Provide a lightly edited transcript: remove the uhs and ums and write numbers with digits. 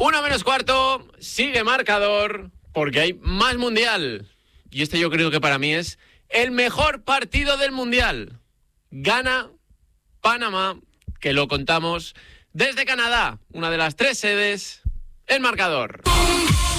1:45, sigue marcador, porque hay más mundial. Y este yo creo que para mí es el mejor partido del mundial. Gana Panamá, que lo contamos desde Canadá, una de las 3 sedes, el marcador.